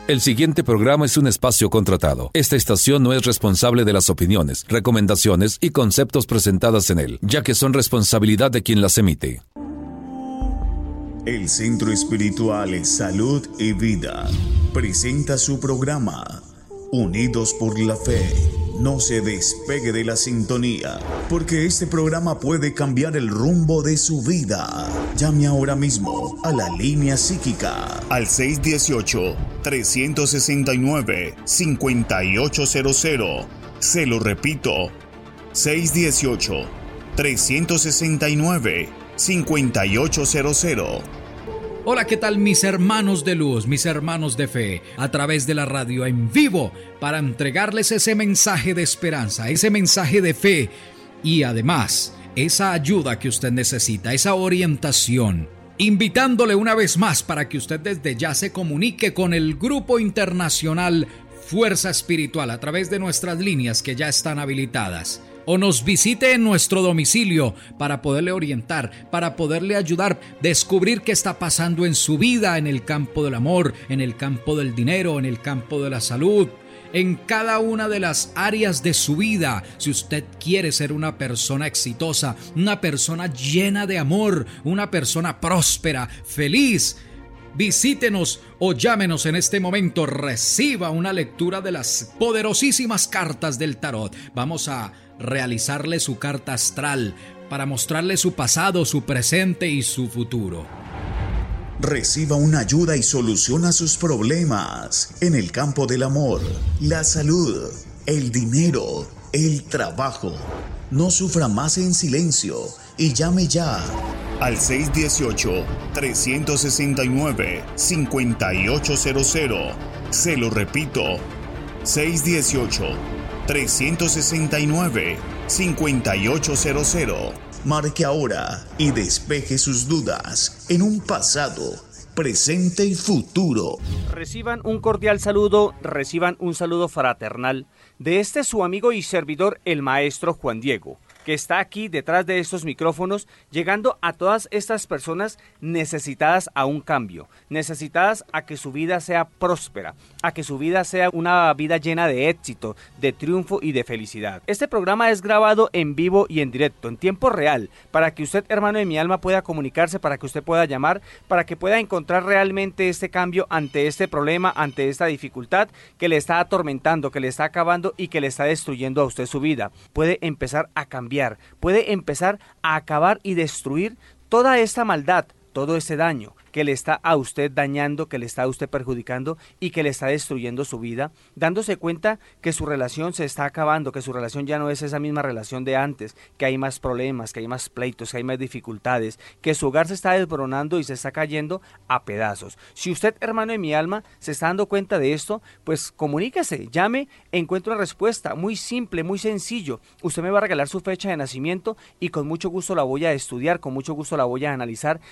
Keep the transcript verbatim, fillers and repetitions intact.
El siguiente programa es un espacio contratado. Esta estación no es responsable de las opiniones, recomendaciones y conceptos presentadas en él, ya que son responsabilidad de quien las emite. El Centro Espiritual Salud y Vida presenta su programa Unidos por la Fe. No se despegue de la sintonía, porque este programa puede cambiar el rumbo de su vida. Llame ahora mismo a la línea psíquica al seis uno ocho, tres seis nueve, cinco ocho cero cero. Se lo repito, seis uno ocho, tres seis nueve, cinco ocho cero cero. Hola, ¿qué tal mis hermanos de luz, mis hermanos de fe? A través de la radio en vivo para entregarles ese mensaje de esperanza, ese mensaje de fe y además esa ayuda que usted necesita, esa orientación. Invitándole una vez más para que usted desde ya se comunique con el Grupo Internacional Fuerza Espiritual a través de nuestras líneas que ya están habilitadas. O nos visite en nuestro domicilio para poderle orientar, para poderle ayudar, descubrir qué está pasando en su vida, en el campo del amor, en el campo del dinero, en el campo de la salud, en cada una de las áreas de su vida. Si usted quiere ser una persona exitosa, una persona llena de amor, una persona próspera, feliz, visítenos o llámenos en este momento. Reciba una lectura de las poderosísimas cartas del tarot. Vamos a realizarle su carta astral para mostrarle su pasado, su presente y su futuro. Reciba una ayuda y soluciona sus problemas en el campo del amor, la salud, el dinero, el trabajo. No sufra más en silencio y llame ya al seis uno ocho, tres seis nueve, cinco ocho cero cero. Se lo repito, seis uno ocho, tres seis nueve, cinco ocho cero cero. Marque ahora y despeje sus dudas en un pasado, presente y futuro. Reciban un cordial saludo, reciban un saludo fraternal de este su amigo y servidor, el maestro Juan Diego, que está aquí detrás de estos micrófonos, llegando a todas estas personas necesitadas a un cambio, necesitadas a que su vida sea próspera, a que su vida sea una vida llena de éxito, de triunfo y de felicidad. Este programa es grabado en vivo y en directo, en tiempo real, para que usted, hermano de mi alma, pueda comunicarse, para que usted pueda llamar, para que pueda encontrar realmente este cambio ante este problema, ante esta dificultad que le está atormentando, que le está acabando y que le está destruyendo a usted su vida. Puede empezar a cambiar. Puede empezar a acabar y destruir toda esta maldad, todo ese daño que le está a usted dañando, que le está a usted perjudicando y que le está destruyendo su vida, dándose cuenta que su relación se está acabando, que su relación ya no es esa misma relación de antes, que hay más problemas, que hay más pleitos, que hay más dificultades, que su hogar se está desboronando y se está cayendo a pedazos. Si usted, hermano de mi alma, se está dando cuenta de esto, pues comuníquese, llame, encuentre una respuesta muy simple, muy sencillo. Usted me va a regalar su fecha de nacimiento y con mucho gusto la voy a estudiar, con mucho gusto la voy a analizar